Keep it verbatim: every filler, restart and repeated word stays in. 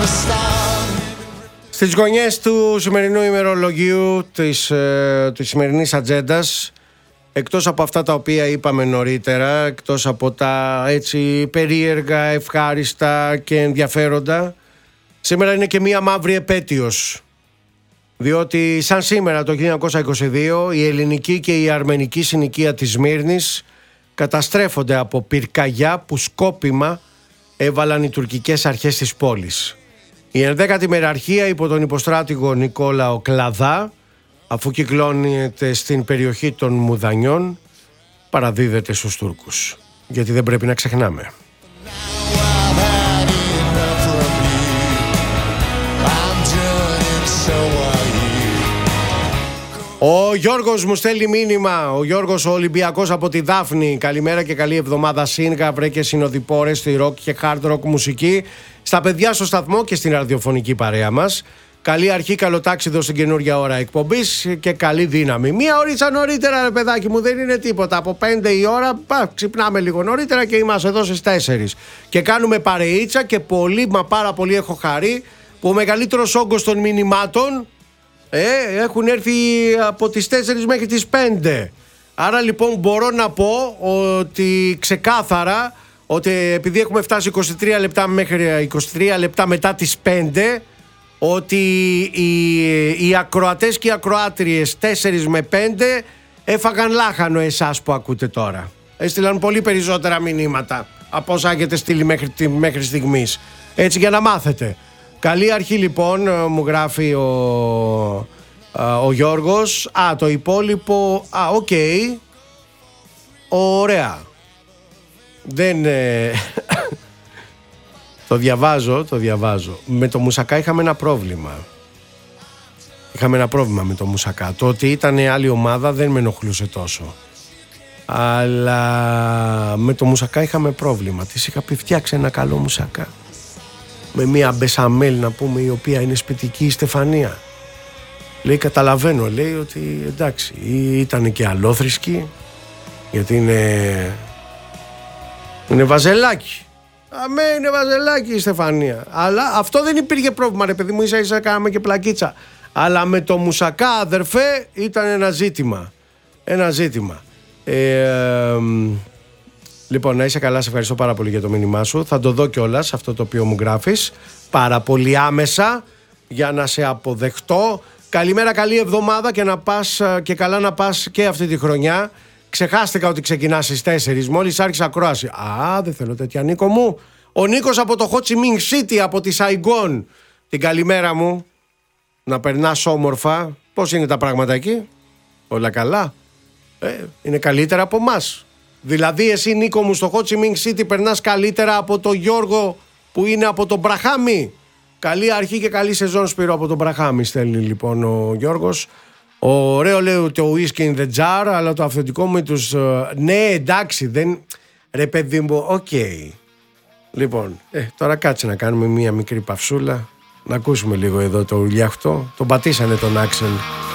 Στις γωνιές του σημερινού ημερολογίου, της, ε, της σημερινής ατζέντας, εκτός από αυτά τα οποία είπαμε νωρίτερα, εκτός από τα έτσι περίεργα, ευχάριστα και ενδιαφέροντα, σήμερα είναι και μία μαύρη επέτειος. Διότι σαν σήμερα το χίλια εννιακόσια είκοσι δύο η ελληνική και η αρμενική συνοικία της Σμύρνης καταστρέφονται από πυρκαγιά που σκόπιμα έβαλαν οι τουρκικές αρχές της πόλης. Η ενδέκατη μεραρχία υπό τον υποστράτηγο Νικόλαο Κλαδά, αφού κυκλώνεται στην περιοχή των Μουδανιών, παραδίδεται στους Τούρκους. Γιατί δεν πρέπει να ξεχνάμε. Ο Γιώργος μου στέλνει μήνυμα. Ο Γιώργος ο Ολυμπιακός από τη Δάφνη. Καλημέρα και καλή εβδομάδα. Σύνγα, βρε και συνοδοιπόρες στη ροκ και hard rock μουσική. Στα παιδιά στο σταθμό και στην ραδιοφωνική παρέα μας. Καλή αρχή, καλό τάξιδο στην καινούργια ώρα εκπομπής και καλή δύναμη. Μία ωρίτσα νωρίτερα, ρε παιδάκι μου, δεν είναι τίποτα. Από πέντε η ώρα, πα, ξυπνάμε λίγο νωρίτερα και είμαστε εδώ στις τέσσερις. Και κάνουμε παρεΐτσα και πολύ, μα πάρα πολύ έχω χαρεί που ο μεγαλύτερος όγκος των μηνυμάτων Ε, έχουν έρθει από τις τέσσερις μέχρι τις πέντε. Άρα λοιπόν μπορώ να πω ότι ξεκάθαρα ότι επειδή έχουμε φτάσει είκοσι τρία λεπτά μέχρι είκοσι τρία λεπτά μετά τις πέντε, ότι οι, οι ακροατές και οι ακροάτριες τέσσερις με πέντε έφαγαν λάχανο εσάς που ακούτε τώρα. Έστειλαν πολύ περισσότερα μηνύματα από όσα έχετε στείλει μέχρι, μέχρι στιγμής. Έτσι για να μάθετε. Καλή αρχή λοιπόν, μου γράφει ο, ο Γιώργος. Α, το υπόλοιπο, α, οκ, okay. Ωραία. Δεν, ε, το διαβάζω, το διαβάζω. Με το Μουσακά είχαμε ένα πρόβλημα. Είχαμε ένα πρόβλημα με το Μουσακά. Το ότι ήταν άλλη ομάδα δεν με ενοχλούσε τόσο. Αλλά με το Μουσακά είχαμε πρόβλημα. Της είχα πει φτιάξε ένα καλό Μουσακά. Με μια μπεσαμέλ να πούμε, η οποία είναι σπιτική, η Στεφανία. Λέει καταλαβαίνω, λέει ότι εντάξει, ήταν και αλόθρησκη, γιατί είναι είναι βαζελάκι. Αμέ, είναι βαζελάκι η Στεφανία. Αλλά αυτό δεν υπήρχε πρόβλημα, ρε παιδί μου, ίσα ίσα κάναμε και πλακίτσα. Αλλά με το Μουσακά, αδερφέ, ήταν ένα ζήτημα. Ένα ζήτημα. Ε, ε, Λοιπόν, να είσαι καλά, σε ευχαριστώ πάρα πολύ για το μήνυμά σου. Θα το δω κιόλας αυτό το οποίο μου γράφεις. Πάρα πολύ άμεσα για να σε αποδεχτώ. Καλημέρα, καλή εβδομάδα και να πας και καλά να πας και αυτή τη χρονιά. Ξεχάστηκα ότι ξεκινάς στις τέσσερις, μόλις άρχισα ακρόαση. Α, δεν θέλω τέτοια, Νίκο μου. Ο Νίκος από το Ho Chi Minh City, από τη Σαϊγκόν. Την καλημέρα μου. Να περνάς όμορφα. Πώς είναι τα πράγματα εκεί? Όλα καλά? Ε, είναι καλύτερα από εμάς. Δηλαδή εσύ, Νίκο μου, στο Ho Chi Minh City περνάς καλύτερα από τον Γιώργο που είναι από τον Μπραχάμι. Καλή αρχή και καλή σεζόν, Σπύρο, από τον Μπραχάμι στέλνει λοιπόν ο Γιώργος. Ωραίο λέει το whisky in the jar, αλλά το αυθεντικό με τους... Ναι, εντάξει, δεν... Ρε παιδί μου, οκ. Okay. Λοιπόν, ε, τώρα κάτσε να κάνουμε μία μικρή παυσούλα. Να ακούσουμε λίγο εδώ το ουλιάχτο. Τον πατήσανε τον Άξελ.